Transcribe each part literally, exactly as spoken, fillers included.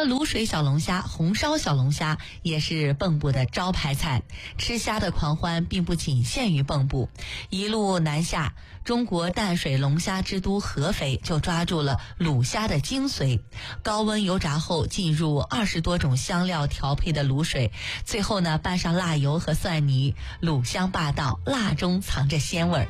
了卤水小龙虾，红烧小龙虾也是蚌埠的招牌菜。吃虾的狂欢并不仅限于蚌埠，一路南下，中国淡水龙虾之都合肥就抓住了卤虾的精髓。高温油炸后进入二十多种香料调配的卤水，最后呢拌上辣油和蒜泥，卤香霸道，辣中藏着鲜味儿。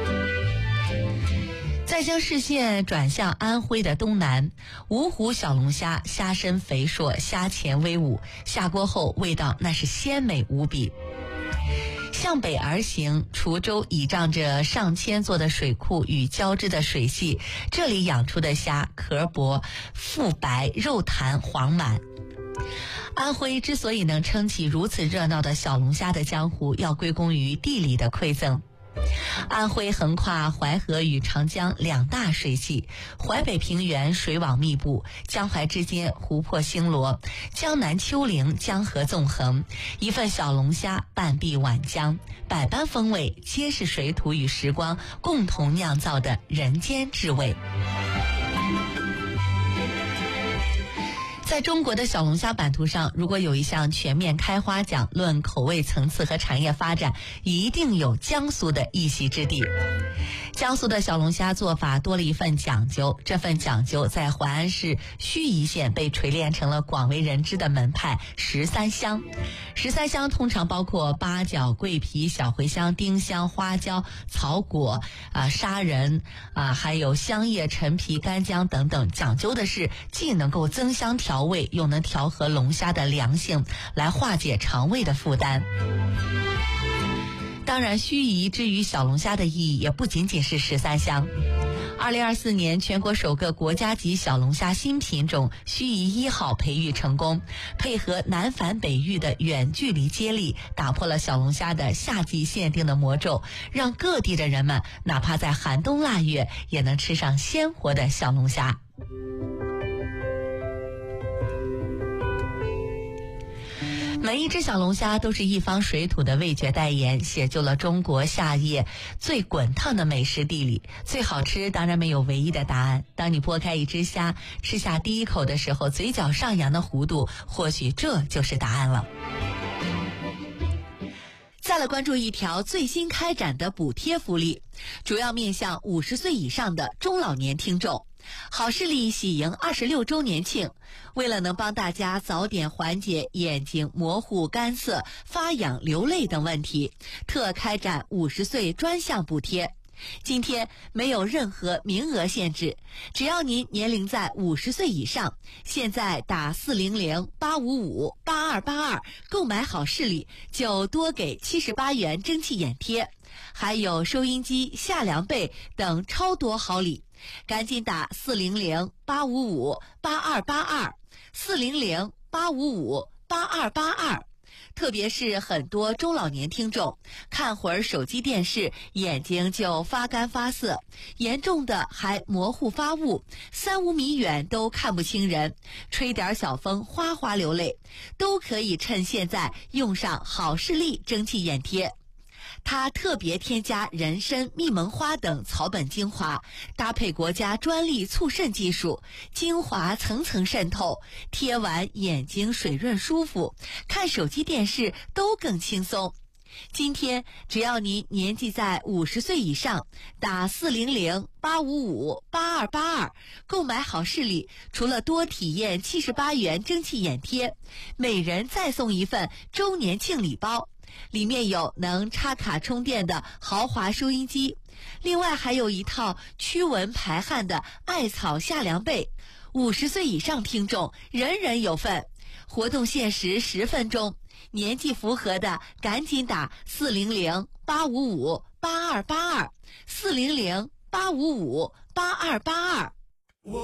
再将视线转向安徽的东南，芜湖小龙虾，虾身肥硕，虾钳威武，下锅后味道那是鲜美无比。向北而行，滁州倚仗着上千座的水库与交织的水系，这里养出的虾壳薄、腹白、肉弹、黄满。安徽之所以能撑起如此热闹的小龙虾的江湖，要归功于地理的馈赠。安徽横跨淮河与长江两大水系，淮北平原水网密布，江淮之间湖泊星罗，江南丘陵江河纵横，一份小龙虾半壁皖江，百般风味皆是水土与时光共同酿造的人间至味。在中国的小龙虾版图上，如果有一项全面开花奖，论口味层次和产业发展，一定有江苏的一席之地。江苏的小龙虾做法多了一份讲究，这份讲究在淮安市盱眙县被锤炼成了广为人知的门派十三香。十三香通常包括八角、桂皮、小茴香、丁香、花椒、草果、啊砂仁啊，还有香叶、陈皮、干姜等等，讲究的是既能够增香调味，又能调和龙虾的凉性，来化解肠胃的负担。当然，盱眙之于小龙虾的意义也不仅仅是十三香。二零二四年，全国首个国家级小龙虾新品种盱眙一号培育成功，配合南返北育的远距离接力，打破了小龙虾的夏季限定的魔咒，让各地的人们哪怕在寒冬腊月也能吃上鲜活的小龙虾。每一只小龙虾都是一方水土的味觉代言，写就了中国夏夜最滚烫的美食地理。最好吃当然没有唯一的答案，当你剥开一只虾，吃下第一口的时候，嘴角上扬的弧度，或许这就是答案了。再来关注一条最新开展的补贴福利，主要面向五十岁以上的中老年听众。好视力喜迎二十六周年庆，为了能帮大家早点缓解眼睛模糊、干涩、发痒、流泪等问题，特开展五十岁专项补贴。今天没有任何名额限制，只要您年龄在五十岁以上，现在打四零零八五五八二八二购买好视力，就多给七十八元蒸汽眼贴，还有收音机、夏凉被等超多好礼。赶紧打四零零八五五八二八二四零零八五五八二八二。特别是很多中老年听众，看会儿手机电视，眼睛就发干发涩，严重的还模糊发雾，三五米远都看不清人，吹点小风哗哗流泪，都可以趁现在用上好视力蒸汽眼贴。它特别添加人参、蜜蒙花等草本精华，搭配国家专利促渗技术，精华层层渗透，贴完眼睛水润舒服，看手机电视都更轻松。今天只要您年纪在五十岁以上，打四零零八五五八二八二购买好视力，除了多体验七十八元蒸汽眼贴，每人再送一份周年庆礼包，里面有能插卡充电的豪华收音机，另外还有一套驱蚊排汗的艾草夏凉被，五十岁以上听众人人有份。活动限时十分钟，年纪符合的赶紧打四零零八五五八二八二四零零八五五八二八二。